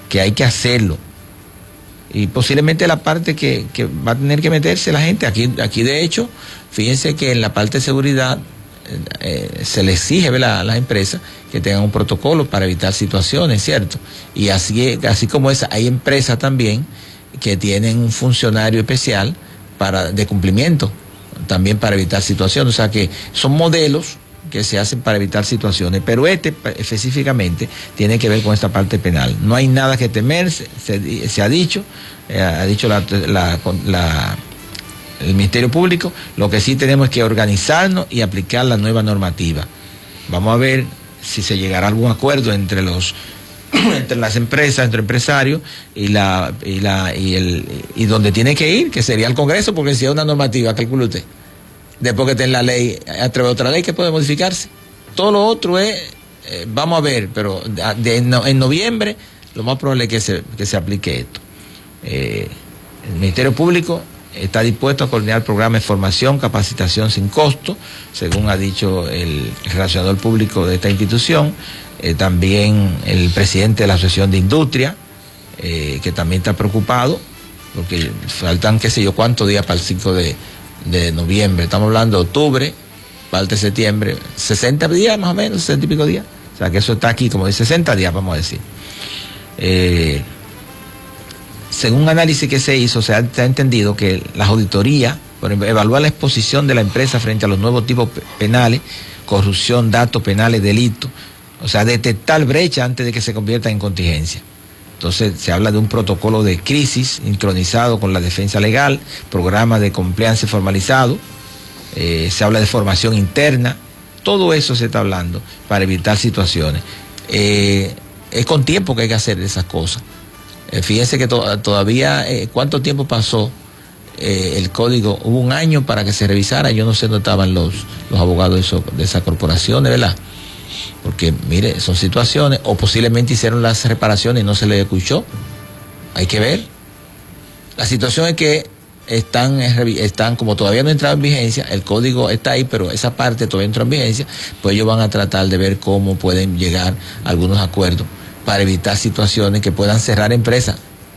que hay que hacerlo. Y posiblemente la parte que va a tener que meterse la gente, aquí de hecho, fíjense que en la parte de seguridad se le exige, ¿verdad?, a las empresas que tengan un protocolo para evitar situaciones, ¿cierto? Y así como esa, hay empresas también que tienen un funcionario especial de cumplimiento, también para evitar situaciones. O sea que son modelos que se hacen para evitar situaciones, pero específicamente tiene que ver con esta parte penal. No hay nada que temer, se ha dicho el Ministerio Público. Lo que sí tenemos es que organizarnos y aplicar la nueva normativa. Vamos a ver si se llegará a algún acuerdo entre las empresas, entre empresarios y donde tiene que ir, que sería el Congreso, porque si es una normativa, calcule usted, después que esté en la ley, a través de otra ley que puede modificarse. Todo lo otro es, vamos a ver, pero en noviembre lo más probable es que se aplique esto. El Ministerio Público está dispuesto a coordinar programas de formación, capacitación sin costo, según ha dicho el relacionador público de esta institución. También el presidente de la Asociación de Industria, que también está preocupado, porque faltan qué sé yo cuántos días para el 5 de noviembre. Estamos hablando de octubre, parte de septiembre, 60 días más o menos, 60 y pico días. O sea que eso está aquí como de 60 días, vamos a decir. Según un análisis que se hizo, se ha entendido que las auditorías, por ejemplo, evaluar la exposición de la empresa frente a los nuevos tipos penales, corrupción, datos penales, delitos, o sea, detectar brecha antes de que se convierta en contingencia. Entonces se habla de un protocolo de crisis sincronizado con la defensa legal, programa de compliance formalizado, se habla de formación interna, todo eso se está hablando para evitar situaciones. Es con tiempo que hay que hacer esas cosas. Fíjense que todavía, ¿cuánto tiempo pasó el código? Hubo un año para que se revisara. Yo no sé dónde estaban los abogados de esas corporaciones, ¿verdad? Porque, mire, son situaciones, o posiblemente hicieron las reparaciones y no se les escuchó. Hay que ver. La situación es que están como todavía no entrado en vigencia, el código está ahí, pero esa parte todavía entró en vigencia, pues ellos van a tratar de ver cómo pueden llegar a algunos acuerdos para evitar situaciones que puedan cerrar empresas.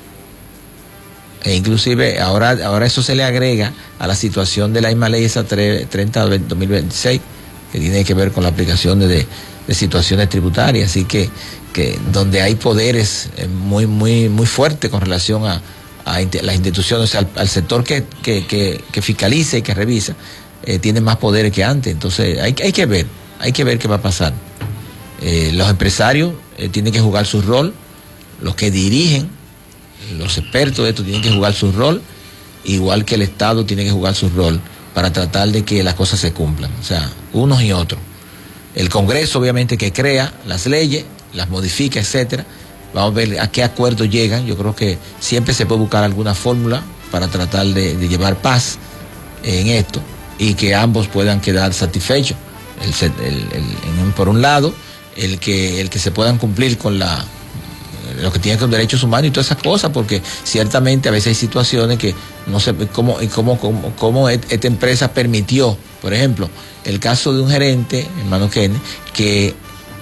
E inclusive ahora eso se le agrega a la situación de la misma ley esa 30/2026, que tiene que ver con la aplicación de situaciones tributarias, así que donde hay poderes muy fuertes con relación a las instituciones, o sea, al sector que fiscaliza y que revisa, tiene más poderes que antes. Entonces hay que ver qué va a pasar. Los empresarios tienen que jugar su rol, los que dirigen, los expertos de esto tienen que jugar su rol, igual que el Estado tiene que jugar su rol para tratar de que las cosas se cumplan, o sea, unos y otros. El Congreso obviamente que crea las leyes, las modifica, etcétera. Vamos a ver a qué acuerdo llegan. Yo creo que siempre se puede buscar alguna fórmula para tratar de llevar paz en esto y que ambos puedan quedar satisfechos. Por un lado, el que se puedan cumplir con lo que tiene con derechos humanos y todas esas cosas, porque ciertamente a veces hay situaciones que no sé cómo esta empresa permitió, por ejemplo, el caso de un gerente, hermano Kenny, que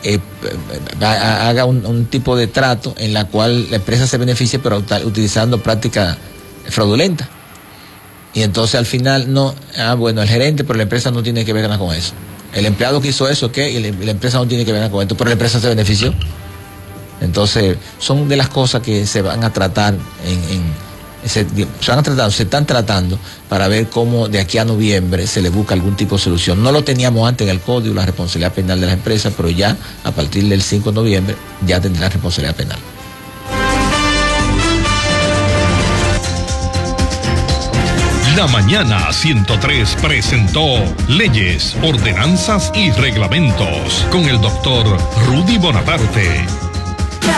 haga un tipo de trato en la cual la empresa se beneficie, pero utilizando prácticas fraudulentas. Y entonces al final el gerente, pero la empresa no tiene que ver nada con eso. El empleado que hizo eso, ¿qué? Y la empresa no tiene que ver nada con esto, pero la empresa se benefició. Entonces, son de las cosas que se van a tratar se están tratando para ver cómo de aquí a noviembre se le busca algún tipo de solución. No lo teníamos antes en el código, la responsabilidad penal de las empresas, pero ya a partir del 5 de noviembre ya tendrá responsabilidad penal. La Mañana 103 presentó Leyes, Ordenanzas y Reglamentos con el doctor Rudy Bonaparte.